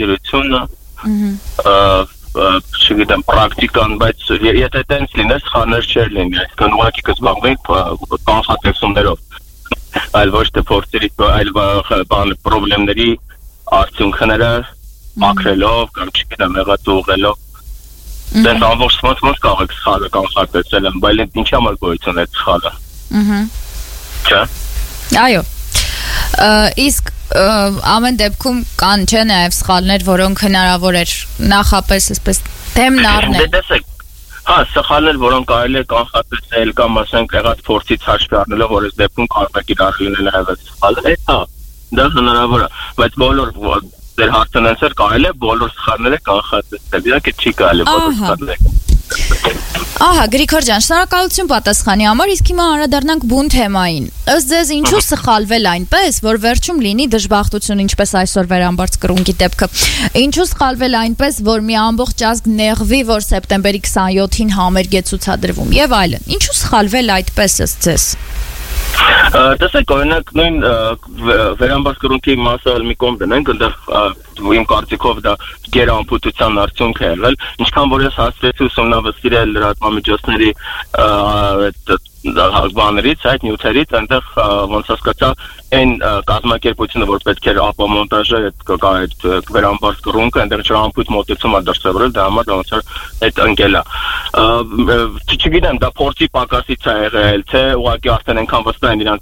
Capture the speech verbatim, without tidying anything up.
ինքնասիրությունը չգիտեմ պրակտիկան, բայց եթե տենց լիներ, սխալներ չէր լինի, այսինքն ուղղակի կզբաղվենք կանխատեսումներով, այլ ոչ թե փորձերի, այլ բան պրոբլեմների արդյունքները մաքրելով կամ չգիտեմ եղած ուղղելով, տենց ամբողջ ոնց կարող եք սխալը կանխատեսել, բայց ինչ համար գոյություն է սխալը։ Չէ։ Այո։ Իսկ ամեն դեպքում կան չէ նաև սխալներ, որոնք հնարավոր էր նախապես այսպես դեմն առնել։ Հա, սխալներ, որոնք կարելի է կանխատեսել կամ ասենք եղած փորձից հաշվի առնելով, որ այս դեպքում կարող է իրար լինել նաև սխալը, հա, դա հնարավոր է, բայց բոլոր դեր հարցնեցեր կարելի է բոլոր սխալները կանխատեսել, իհարկե չի կարելի բոլոր սխալները։ Ահա, Գրիգոր ջան, շնորհակալություն պատասխանի համար, իսկ հիմա անդրադառնանք բուն թեմային։ Ըստ ձեզ ինչու սխալվել այնպես, որ վերջում լինի դժբախտություն, ինչպես այսօր վերամբարձ կռունկի դեպքը։ Ինչու սխալվել այնպես, որ մի ամբողջ ազգ նեղվի, որ սեպտեմբերի քսաներկուին համերգ է ցուցադրվում եւ այլն։ Ինչու սխալվել այդպես ըստ ձեզ։ Տեսեք, օրինակ նույն վերամբարձ կռունկի մասը մի կողմ դնենք, այնտեղ իմ կարծիքով դա գերանպուտության արդյունք է եղել, ինչքան որ ես հասցրեցի ուսումնասիրել լրատվամիջոցների բաներից, այդ նյութերից, այնտեղ ոնց հասկացա այն կազմակերպությունը, որ պետք էր ապամոնտաժը այդ վերամբարձ կռունկը, այնտեղ ճամփույթ մոտեցում է դրսևորել, դա համար ոնց որ այդ ընկել է։ Չգիտեմ, դա փորձի պակասից է եղել, թե ուղղակի արդեն այնքան վստահ են իրանց